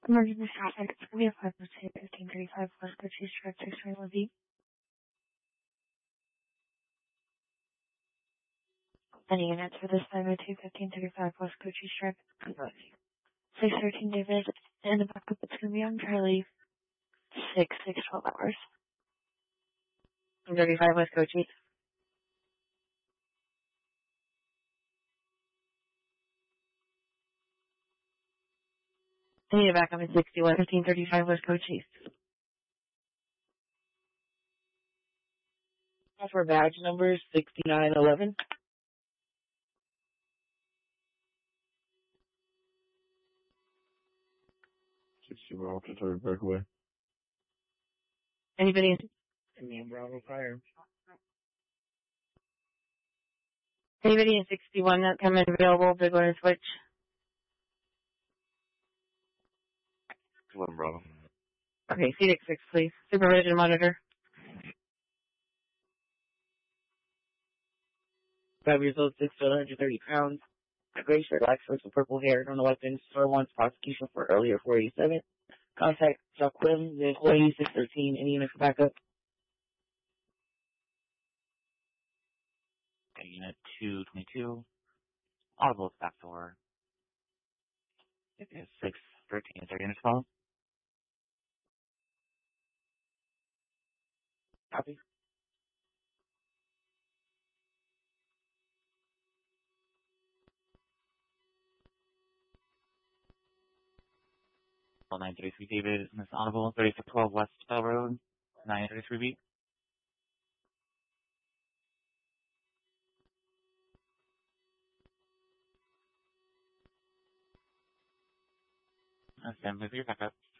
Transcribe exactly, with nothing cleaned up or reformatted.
Emergency traffic. It's gonna be a five oh two fifteen thirty-five West Cochise Drive, six twenty Levy. Any units for this five oh two fifteen thirty-five West Cochise Drive? six thirteen David, and the backup it's gonna be on Charlie. Six, six, twelve hours. thirty-five West Cochise. I need a backup at sixty-one fifteen thirty-five West Cochise. For badge number sixty-nine eleven. sixty-one Officer third breakaway. Anybody? Command Bravo Fire. Anybody in sixty-one not coming available? Big one switch. sixty-one Bravo. Okay, C six six, please. Supervision monitor. Five years old, six to one hundred thirty pounds. Gray shirt, black shorts with purple hair. On the weapons, store one's prosecution for earlier four eighty-seven. Contact Chuck Quinn, the employee six thirteen. Any unit for backup? Okay, unit two twenty-two. Audible back door. It is six thirteen. Is there units follow? Copy. nine thirty-three David, Miss Audible, thirty-six twelve West Bell Road, nine thirty-three B. Stand by for your backup.